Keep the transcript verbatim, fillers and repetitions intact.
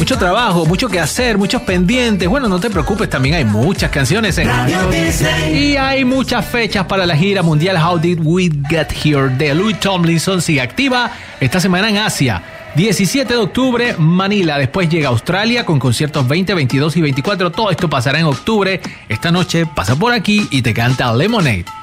Mucho trabajo, mucho que hacer, muchos pendientes. Bueno, no te preocupes, también hay muchas canciones en Radio Disney. Y hay muchas fechas para la gira mundial How Did We Get Here de Louis Tomlinson. Sigue activa esta semana en Asia. diecisiete de octubre, Manila. Después llega Australia con conciertos veinte, veintidós y veinticuatro. Todo esto pasará en octubre. Esta noche pasa por aquí y te canta Lemonade.